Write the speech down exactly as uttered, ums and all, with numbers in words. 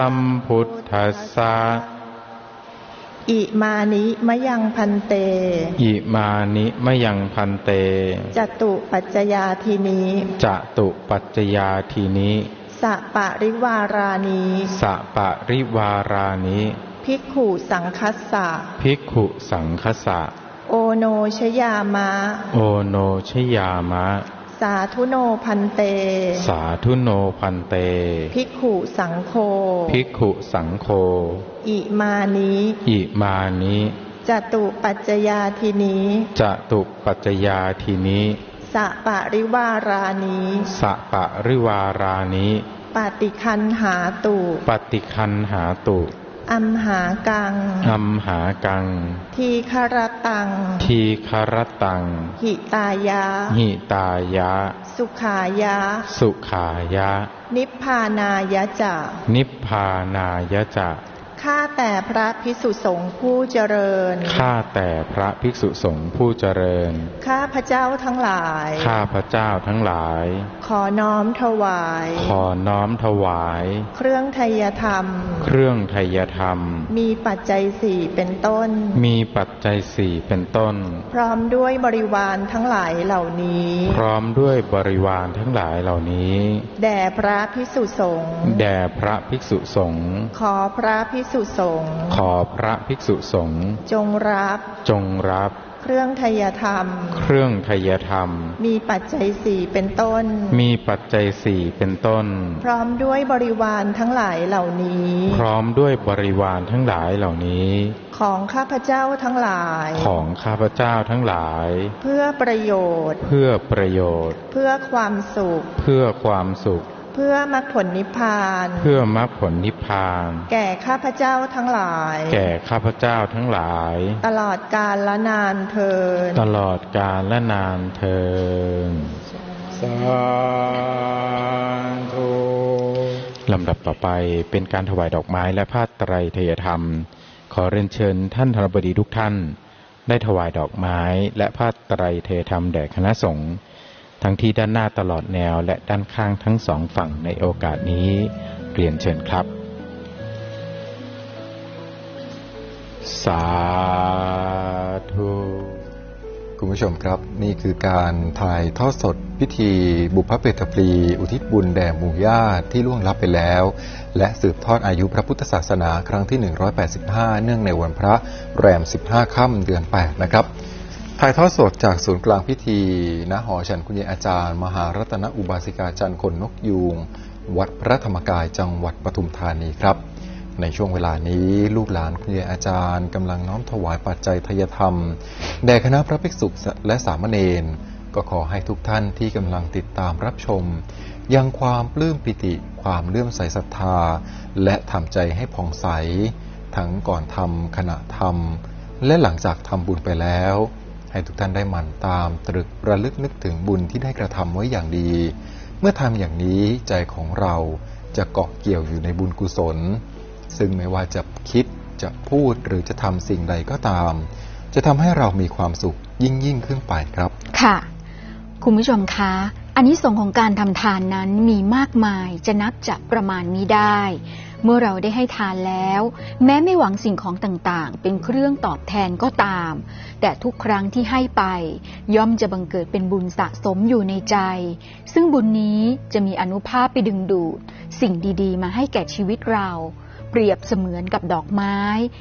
ธัมพุทธัสสะอิมานิมะยังพันเตอิมานิมะยังพันเตจตุปัจจยาทีนี้จตุปัจจยาทีนี้สะปะริวารานีสะปะริวารานิภิกขุสังคัสสะภิกขุสังคัสสะโอโนชยามะโอโนชยามะสาธุโนพันเตสาธุโนพันเตภิกขุสังโฆภิกขุสังโฆอิมานิอิมานิจตุปัจจยาทีนี้จตุปัจจยาทีนี้สะปะริวารานีสะปะริวารานิปฏิคันหาตุปฏิคันหาตุอัมหากังอัมหากังทีครตังทีครตังหิตายะหิตายะสุขายะสุขายะนิพพานายะจะนิพพานายะจะข้าแต่พระภิกษุสงฆ์ผู้เจริญข้าแต่พระภิกษุสงฆ์ผู้เจริญข้าพระเจ้าทั้งหลายข้าพระเจ้าทั้งหลายขอน้อมถวายขอน้อมถวายเครื่องไทยธรรมเครื่องไทยธรรมมีปัจจัยสี่เป็นต้นมีปัจจัยสี่เป็นต้นพร้อมด้วยบริวารทั้งหลายเหล่านี้พร้อมด้วยบริวารทั้งหลายเหล่านี้แด่พระภิกษุสงฆ์แด่พระภิกษุสงฆ์ขอพระภิกษุสงฆ์ขอพระภิกษุสงฆ์จงรับจงรับเครื่องไทยธรรมเครื่องไทยธรรมมีปัจจัยสี่เป็นต้นมีปัจจัยสี่เป็นต้นพร้อมด้วยบริวารทั้งหลายเหล่านี้พร้อมด้วยบริวารทั้งหลายเหล่านี้ของข้าพเจ้าทั้งหลายของข้าพเจ้าทั้งหลายเพื่อประโยชน์เพื่อประโยชน์เพื่อความสุขเพื่อความสุขเพื่อมรรคผลนิพพานเพื่อมรรคผลนิพพานแก่ข้าพเจ้าทั้งหลายแก่ข้าพเจ้าทั้งหลายตลอดกาลและนานเทินตลอดกาลและนานเทินสาธุลำดับต่อไปเป็นการถวายดอกไม้และผ้าไตรเทยธรรมขอเรียนเชิญท่านธนบดีทุกท่านได้ถวายดอกไม้และผ้าไตรเทยธรรมแด่คณะสงฆ์ทั้งที่ด้านหน้าตลอดแนวและด้านข้างทั้งสองฝั่งในโอกาสนี้เรียนเชิญครับสาธุคุณผู้ชมครับนี่คือการถ่ายทอดสดพิธีบุพเพตพลีอุทิศบุญแด่หมู่ญาติที่ล่วงลับไปแล้วและสืบทอดอายุพระพุทธศาสนาครั้งที่หนึ่งร้อยแปดสิบห้าเนื่องในวันพระแรมสิบห้าค่ำเดือนแปดนะครับถ่ายทอดสดจากศูนย์กลางพิธีณหอฉันคุณยายอาจารย์มหารัตนอุบาสิกาจันทร์ขนนกยูงวัดพระธรรมกายจังหวัดปทุมธานีครับในช่วงเวลานี้ลูกหลานคุณยายอาจารย์กำลังน้อมถวายปัจจัยทายธรรมแด่คณะพระภิกษุและสามเณรก็ขอให้ทุกท่านที่กำลังติดตามรับชมยังความปลื้มปิติความเลื่อมใสศรัทธาและทำใจให้ผ่องใสทั้งก่อนทำขณะทำและหลังจากทำบุญไปแล้วให้ทุกท่านได้หมั่นตามตรึกระลึกนึกถึงบุญที่ได้กระทำไว้อย่างดีเมื่อทำอย่างนี้ใจของเราจะเกาะเกี่ยวอยู่ในบุญกุศลซึ่งไม่ว่าจะคิดจะพูดหรือจะทำสิ่งใดก็ตามจะทำให้เรามีความสุขยิ่งยิ่งขึ้นไปครับค่ะคุณผู้ชมคะอานิสงส์ของการทำทานนั้นมีมากมายจะนับจะประมาณมิได้เมื่อเราได้ให้ทานแล้วแม้ไม่หวังสิ่งของต่างๆเป็นเครื่องตอบแทนก็ตามแต่ทุกครั้งที่ให้ไปย่อมจะบังเกิดเป็นบุญสะสมอยู่ในใจซึ่งบุญนี้จะมีอานุภาพไปดึงดูดสิ่งดีๆมาให้แก่ชีวิตเราเปรียบเสมือนกับดอกไม้